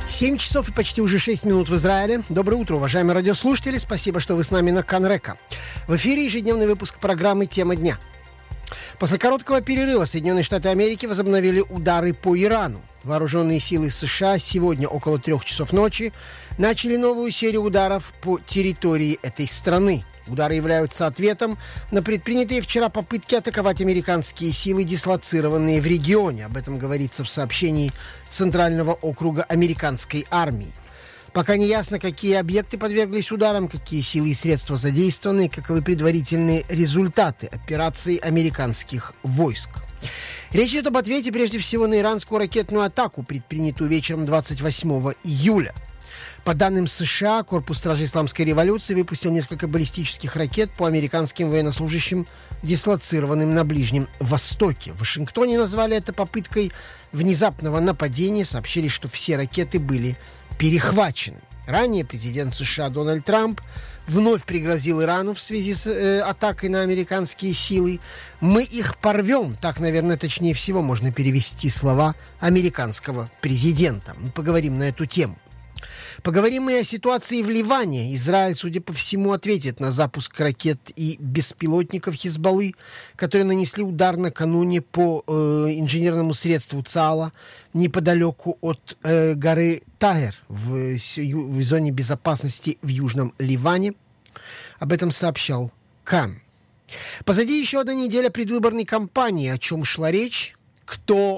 7 часов и почти уже 6 минут в Израиле. Доброе утро, уважаемые радиослушатели. Спасибо, что вы с нами на Кан-Река. В эфире ежедневный выпуск программы «Тема дня». После короткого перерыва Соединенные Штаты Америки возобновили удары по Ирану. Вооруженные силы США сегодня около 3 часов ночи начали новую серию ударов по территории этой страны. Удары являются ответом на предпринятые вчера попытки атаковать американские силы, дислоцированные в регионе. Об этом говорится в сообщении Центрального округа американской армии. Пока не ясно, какие объекты подверглись ударам, какие силы и средства задействованы, и каковы предварительные результаты операции американских войск. Речь идет об ответе прежде всего на иранскую ракетную атаку, предпринятую вечером 28 июля. По данным США, Корпус стражей Исламской революции выпустил несколько баллистических ракет по американским военнослужащим, дислоцированным на Ближнем Востоке. В Вашингтоне назвали это попыткой внезапного нападения, сообщили, что все ракеты были перехвачены. Ранее президент США Дональд Трамп вновь пригрозил Ирану в связи с атакой на американские силы. «Мы их порвем», так, наверное, точнее всего можно перевести слова американского президента. Мы поговорим на эту тему. Поговорим мы о ситуации в Ливане. Израиль, судя по всему, ответит на запуск ракет и беспилотников Хизбаллы, которые нанесли удар накануне по инженерному средству ЦАЛа неподалеку от горы Тагер в зоне безопасности в Южном Ливане. Об этом сообщал Кан. Позади еще одна неделя предвыборной кампании. О чем шла речь? Кто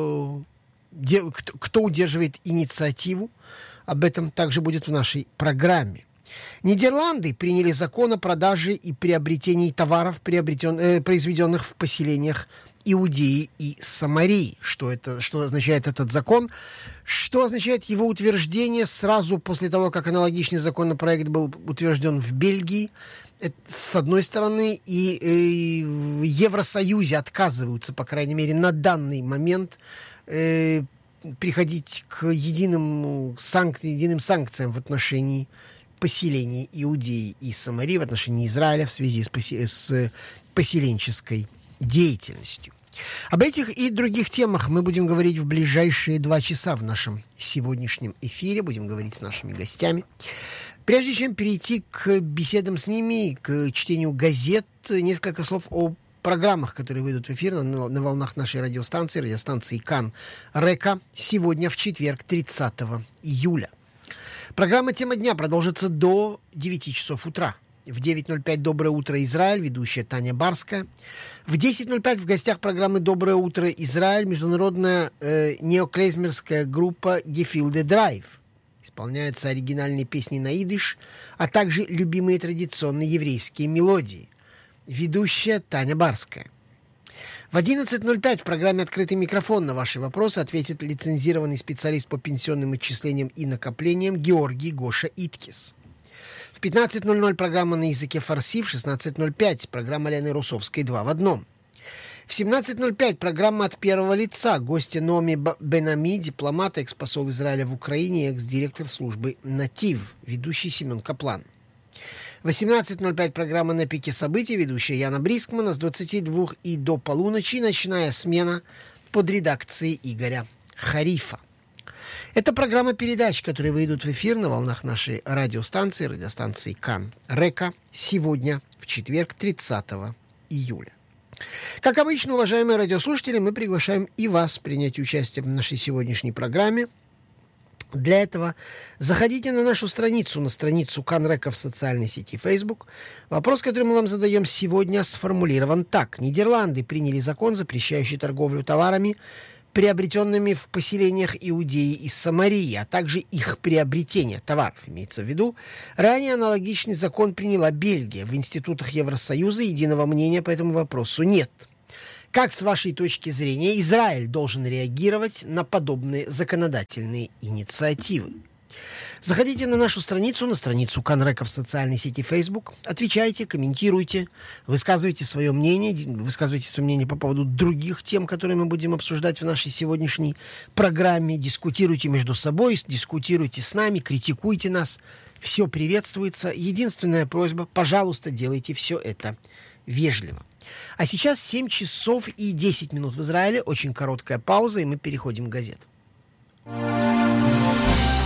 удерживает инициативу? Об этом также будет в нашей программе. Нидерланды приняли закон о продаже и приобретении товаров, произведенных в поселениях Иудеи и Самарии. Что означает этот закон? Что означает его утверждение сразу после того, как аналогичный законопроект был утвержден в Бельгии? С одной стороны, и в Евросоюзе отказываются, по крайней мере, на данный момент приходить к единым санкциям в отношении поселений Иудеи и Самарии, в отношении Израиля в связи с поселенческой деятельностью. Об этих и других темах мы будем говорить в ближайшие 2 часа в нашем сегодняшнем эфире. Будем говорить с нашими гостями. Прежде чем перейти к беседам с ними, к чтению газет, несколько слов о программах, которые выйдут в эфир на волнах нашей радиостанции Кан-Река, сегодня в четверг, 30 июля. Программа «Тема дня» продолжится до 9 часов утра. В 9:05 «Доброе утро, Израиль», ведущая Таня Барская. В 10:05 в гостях программы «Доброе утро, Израиль» международная неоклезмерская группа «Гефилде Драйв». Исполняются оригинальные песни на идиш, а также любимые традиционные еврейские мелодии. Ведущая Таня Барская. В 11:05 в программе «Открытый микрофон» на ваши вопросы ответит лицензированный специалист по пенсионным отчислениям и накоплениям Георгий Гоша Иткис. В 15:00 программа на языке фарси, в 16:05 программа Лены Русовской «Два в одном». В 17:05 программа «От первого лица». Гости Номи Бен-Ami, дипломат, экс-посол Израиля в Украине и экс-директор службы «Натив», ведущий Семен Каплан. В 18:05 программа «На пике событий», ведущая Яна Брискмана, с 22 и до полуночи ночная смена под редакцией Игоря Харифа. Это программа передач, которые выйдут в эфир на волнах нашей радиостанции Кан-Река, сегодня, в четверг, 30 июля. Как обычно, уважаемые радиослушатели, мы приглашаем и вас принять участие в нашей сегодняшней программе. Для этого заходите на нашу страницу, на страницу Кан-Река в социальной сети Facebook. Вопрос, который мы вам задаем сегодня, сформулирован так. Нидерланды приняли закон, запрещающий торговлю товарами, приобретенными в поселениях Иудеи и Самарии, а также их приобретение товаров, имеется в виду. Ранее аналогичный закон приняла Бельгия. В институтах Евросоюза единого мнения по этому вопросу нет. Как, с вашей точки зрения, Израиль должен реагировать на подобные законодательные инициативы? Заходите на нашу страницу, на страницу Кан-Река в социальной сети Facebook, отвечайте, комментируйте, высказывайте свое мнение по поводу других тем, которые мы будем обсуждать в нашей сегодняшней программе, дискутируйте между собой, дискутируйте с нами, критикуйте нас. Все приветствуется. Единственная просьба, пожалуйста, делайте все это вежливо. А сейчас 7 часов и 10 минут в Израиле. Очень короткая пауза, и мы переходим к газетам.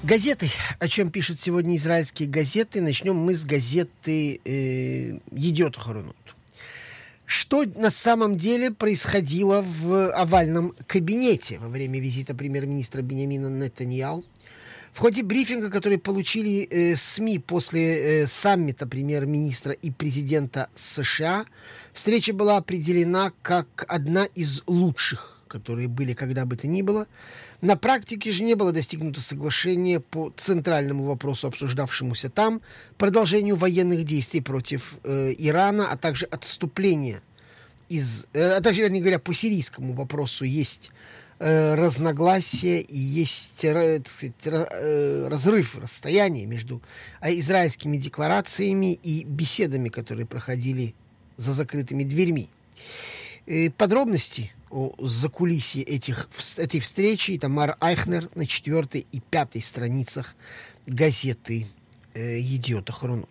Газеты. О чем пишут сегодня израильские газеты? Начнем мы с газеты «Едиот Ахаронот». Что на самом деле происходило в овальном кабинете во время визита премьер-министра Биньямина Нетаньяху? В ходе брифинга, который получили СМИ после саммита премьер-министра и президента США, встреча была определена как одна из лучших, которые были когда бы то ни было. На практике же не было достигнуто соглашение по центральному вопросу, обсуждавшемуся там, продолжению военных действий против Ирана, а также отступления а также, вернее говоря, по сирийскому вопросу есть разногласия и есть, так сказать, разрыв, расстояние между израильскими декларациями и беседами, которые проходили за закрытыми дверьми. Подробности о закулисье этой встречи Тамар Айхнер на 4 и 5 страницах газеты «Едиот Ахаронот».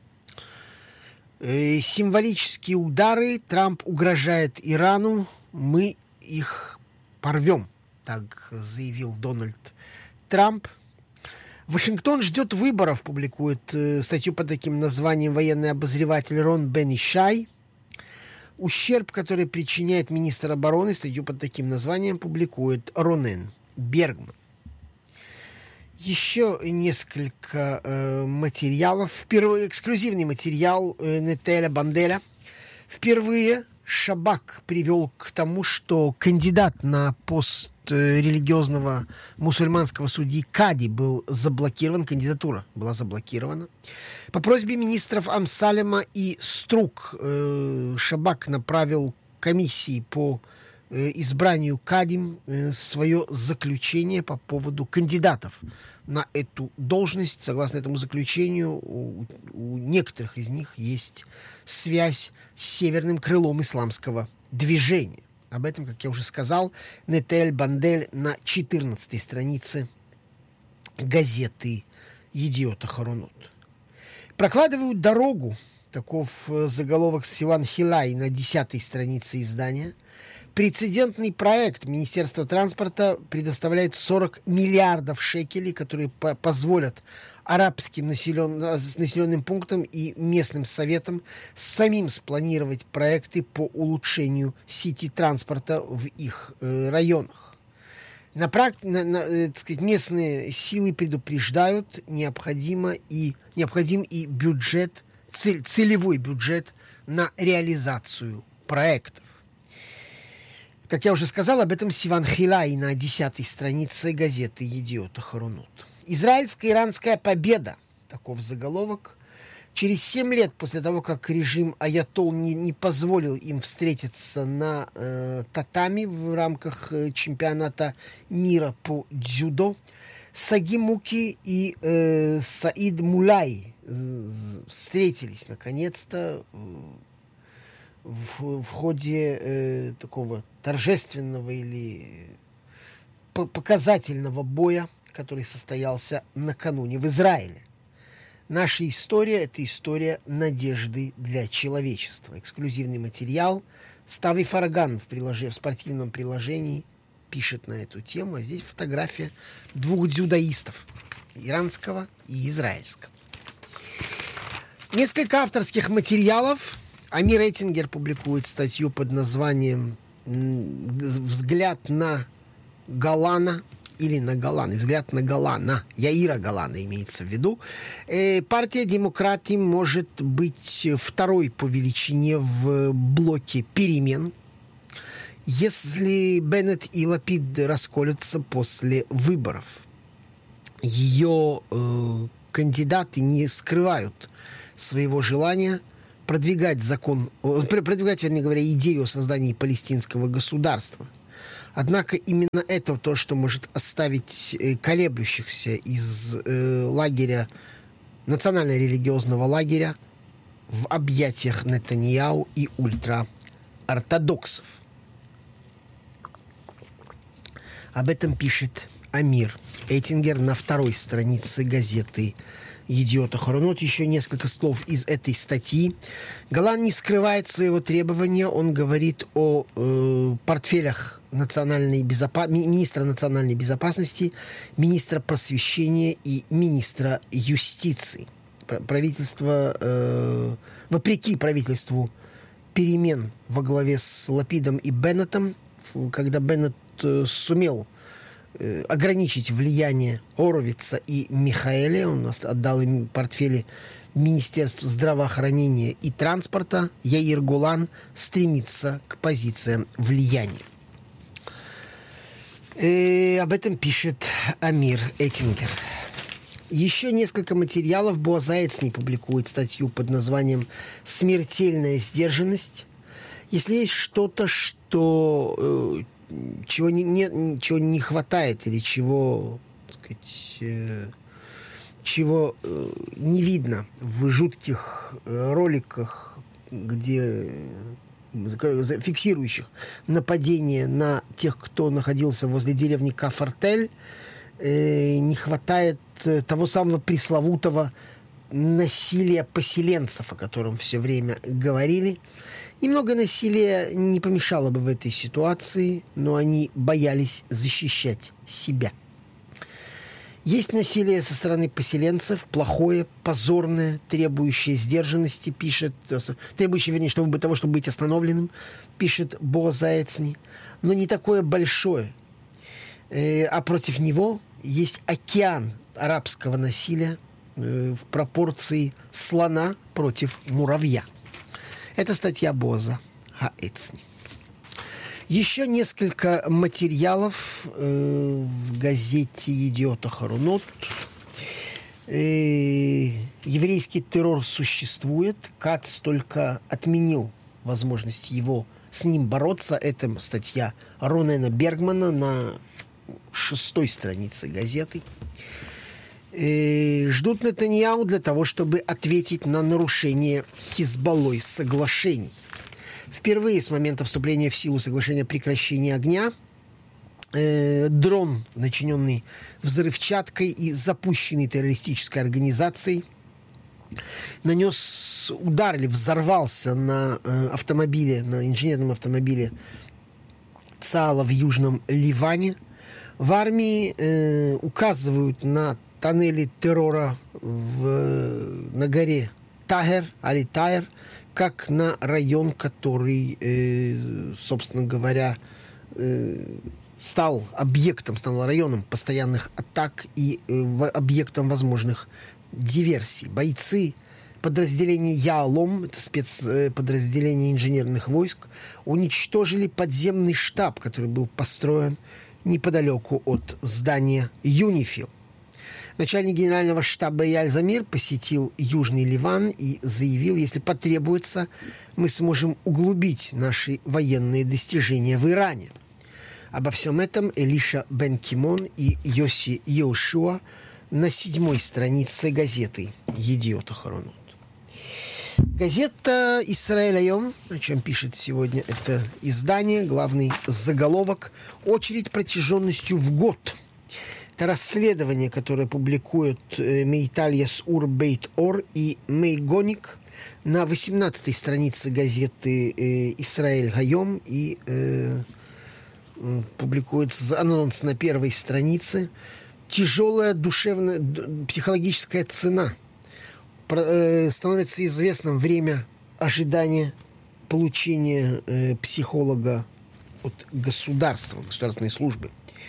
Символические удары. Трамп угрожает Ирану. Мы их порвем, так заявил Дональд Трамп. Вашингтон ждет выборов, публикует статью под таким названием военный обозреватель Рон Бен-Ишай. Ущерб, который причиняет министр обороны, статью под таким названием публикует Ронен Бергман. Еще несколько материалов. Эксклюзивный материал Нетеля Банделя. Впервые Шабак привел к тому, что кандидат на пост религиозного мусульманского судьи Кади был заблокирован, кандидатура была заблокирована. По просьбе министров Амсалема и Струк Шабак направил комиссии по избранию Кадим свое заключение по поводу кандидатов на эту должность. Согласно этому заключению, у некоторых из них есть связь с северным крылом исламского движения. Об этом, как я уже сказал, Нетель Бандель на 14 странице газеты «Едиот Ахаронот». Прокладывают дорогу, таков заголовок Сиван Хилай на 10 странице издания. Прецедентный проект Министерства транспорта предоставляет 40 миллиардов шекелей, которые позволят арабским населенным пунктам и местным советам самим спланировать проекты по улучшению сети транспорта в их районах. Так сказать, местные силы предупреждают, необходим и бюджет, целевой бюджет на реализацию проектов. Как я уже сказал, об этом Сиван Хилай на 10 странице газеты «Едиот Ахаронот». Израильско-иранская победа, таков заголовок. Через 7 лет после того, как режим аятол не позволил им встретиться на татами в рамках чемпионата мира по дзюдо, Саги Муки и Саид Мулай встретились наконец-то в ходе такого торжественного или показательного боя, который состоялся накануне в Израиле. Наша история – это история надежды для человечества. Эксклюзивный материал. Стави Фарган в спортивном приложении пишет на эту тему. А здесь фотография 2 дзюдоистов – иранского и израильского. Несколько авторских материалов. Амир Этингер публикует статью под названием «Взгляд на Голана» или на Голана, взгляд на Голана, Яира Голана имеется в виду. Партия Демократии может быть второй по величине в блоке перемен, если Беннет и Лапид расколются после выборов. Ее кандидаты не скрывают своего желания продвигать, вернее говоря, идею о создании палестинского государства. Однако именно это то, что может оставить колеблющихся из лагеря, национально-религиозного лагеря, в объятиях Нетаньяху и ультраортодоксов. Об этом пишет Амир Этингер на 2 странице газеты Едиот Ахаронот. Еще несколько слов из этой статьи. Голан не скрывает своего требования. Он говорит о портфелях министра национальной безопасности, министра просвещения и министра юстиции. Правительство, вопреки правительству перемен во главе с Лапидом и Беннетом, когда Беннет сумел ограничить влияние Оровица и Михаэля, он отдал им портфели Министерств здравоохранения и транспорта, Яир Голан стремится к позициям влияния. Об этом пишет Амир Эттингер. Еще несколько материалов. Боаз Эцни публикует статью под названием «Смертельная сдержанность». Если есть что-то, чего не хватает или чего не видно в жутких роликах, фиксирующих нападение на тех, кто находился возле деревни Кафартель, не хватает того самого пресловутого насилия поселенцев, о котором все время говорили. Немного насилия не помешало бы в этой ситуации, но они боялись защищать себя. Есть насилие со стороны поселенцев, плохое, позорное, требующее сдержанности, требующее, вернее, чтобы быть остановленным, пишет Боаз Эцни, но не такое большое. А против него есть океан арабского насилия в пропорции слона против муравья. Это статья Боаза Эцни. Еще несколько материалов в газете «Едиот Ахаронот». Еврейский террор существует. Кац только отменил возможность с ним бороться. Это статья Ронена Бергмана на 6-й странице газеты. Ждут Нетаньяху для того, чтобы ответить на нарушение Хизбаллой соглашений. Впервые с момента вступления в силу соглашения о прекращении огня дрон, начиненный взрывчаткой и запущенный террористической организацией, нанес удар или взорвался на инженерном автомобиле ЦААЛа в Южном Ливане. В армии указывают на тоннели террора на горе Тагер, Али-Тайр, как на район, который, собственно говоря, стал районом постоянных атак и объектом возможных диверсий. Бойцы подразделения Яалом, это спецподразделение инженерных войск, уничтожили подземный штаб, который был построен неподалеку от здания Юнифил. Начальник генерального штаба Эйяль Замир посетил Южный Ливан и заявил, если потребуется, мы сможем углубить наши военные достижения в Иране. Обо всем этом Элиша Бен Кимон и Йоси Йошуа на 7-й странице газеты «Едиот Ахаронот». Газета «Исраэль Айом», о чем пишет сегодня это издание, главный заголовок «Очередь протяженностью в год». Это расследование, которое публикуют Мейталь Ясур Бейт Ор и Мейгоник на 18-й странице газеты «Исраэль Айом», и публикуется анонс на 1-й странице. Тяжелая душевная, психологическая цена. Становится известным время ожидания получения психолога от государственной службы.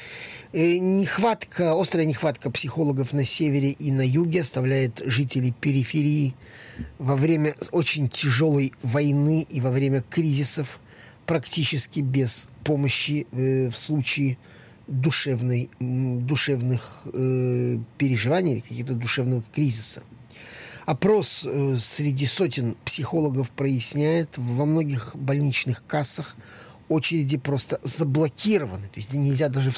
Острая нехватка психологов на севере и на юге оставляет жителей периферии во время очень тяжелой войны и во время кризисов практически без помощи в случае душевных переживаний или каких-то душевного кризиса. Опрос среди сотен психологов проясняет, во многих больничных кассах очереди просто заблокированы. То есть нельзя даже